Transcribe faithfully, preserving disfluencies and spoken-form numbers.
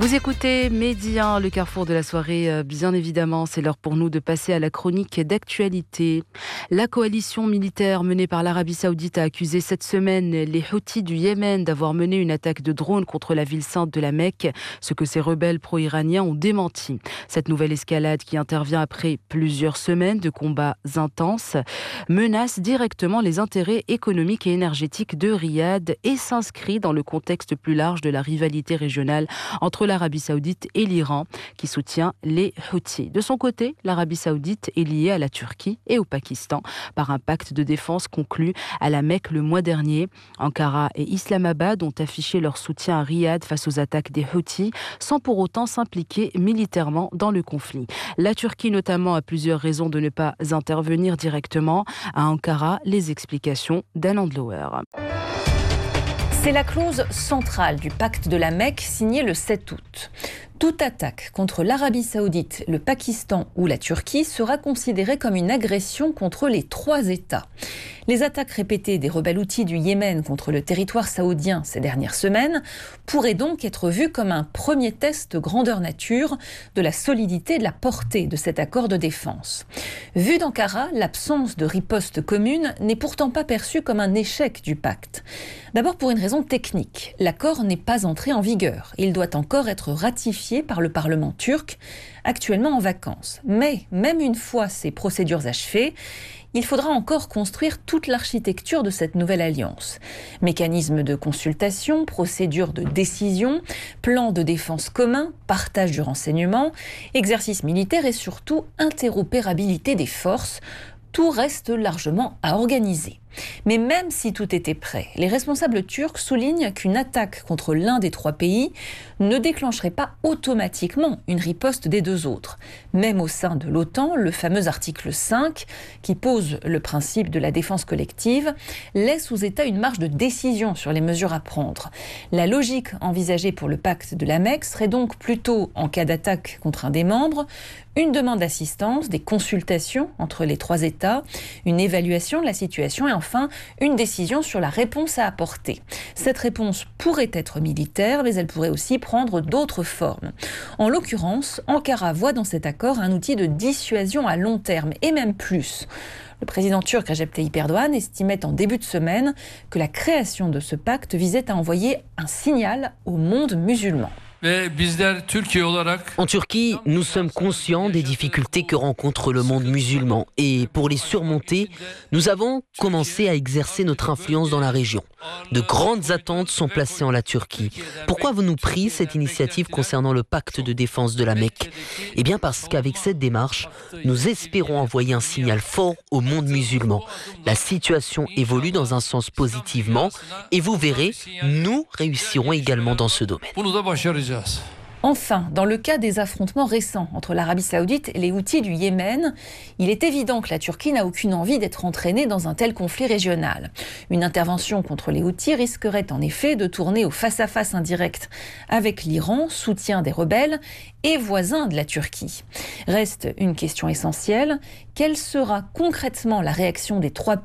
Vous écoutez Midi un, le carrefour de la soirée. Bien évidemment, c'est l'heure pour nous de passer à la chronique d'actualité. La coalition militaire menée par l'Arabie Saoudite a accusé cette semaine les Houthis du Yémen d'avoir mené une attaque de drone contre la ville sainte de la Mecque, ce que ces rebelles pro-iraniens ont démenti. Cette nouvelle escalade, qui intervient après plusieurs semaines de combats intenses, menace directement les intérêts économiques et énergétiques de Riyad et s'inscrit dans le contexte plus large de la rivalité régionale entre l'Arabie Saoudite et l'Iran, qui soutient les Houthis. De son côté, l'Arabie Saoudite est liée à la Turquie et au Pakistan par un pacte de défense conclu à la Mecque le mois dernier. Ankara et Islamabad ont affiché leur soutien à Riyad face aux attaques des Houthis, sans pour autant s'impliquer militairement dans le conflit. La Turquie notamment a plusieurs raisons de ne pas intervenir directement. À Ankara, les explications d'Anand Lower. C'est la clause centrale du pacte de la Mecque signé le sept août. Toute attaque contre l'Arabie Saoudite, le Pakistan ou la Turquie sera considérée comme une agression contre les trois États. Les attaques répétées des rebelles houthis du Yémen contre le territoire saoudien ces dernières semaines pourraient donc être vues comme un premier test grandeur nature de la solidité et de la portée de cet accord de défense. Vu d'Ankara, l'absence de riposte commune n'est pourtant pas perçue comme un échec du pacte. D'abord pour une raison technique, l'accord n'est pas entré en vigueur. Il doit encore être ratifié par le Parlement turc, actuellement en vacances. Mais même une fois ces procédures achevées, il faudra encore construire toute l'architecture de cette nouvelle alliance. Mécanismes de consultation, procédures de décision, plans de défense communs, partage du renseignement, exercices militaires et surtout interopérabilité des forces. Tout reste largement à organiser. Mais même si tout était prêt, les responsables turcs soulignent qu'une attaque contre l'un des trois pays ne déclencherait pas automatiquement une riposte des deux autres. Même au sein de l'OTAN, le fameux article cinq, qui pose le principe de la défense collective, laisse aux États une marge de décision sur les mesures à prendre. La logique envisagée pour le pacte de la Mecque serait donc plutôt, en cas d'attaque contre un des membres, une demande d'assistance, des consultations entre les trois États, une évaluation de la situation et enfin une décision sur la réponse à apporter. Cette réponse pourrait être militaire, mais elle pourrait aussi prendre d'autres formes. En l'occurrence, Ankara voit dans cet accord un outil de dissuasion à long terme, et même plus. Le président turc Recep Tayyip Erdogan estimait en début de semaine que la création de ce pacte visait à envoyer un signal au monde musulman. En Turquie, nous sommes conscients des difficultés que rencontre le monde musulman et pour les surmonter, nous avons commencé à exercer notre influence dans la région. De grandes attentes sont placées en la Turquie. Pourquoi avons-nous pris cette initiative concernant le pacte de défense de la Mecque ? Eh bien parce qu'avec cette démarche, nous espérons envoyer un signal fort au monde musulman. La situation évolue dans un sens positivement et vous verrez, nous réussirons également dans ce domaine. Enfin, dans le cas des affrontements récents entre l'Arabie Saoudite et les Houthis du Yémen, il est évident que la Turquie n'a aucune envie d'être entraînée dans un tel conflit régional. Une intervention contre les Houthis risquerait en effet de tourner au face-à-face indirect avec l'Iran, soutien des rebelles et voisin de la Turquie. Reste une question essentielle, quelle sera concrètement la réaction des trois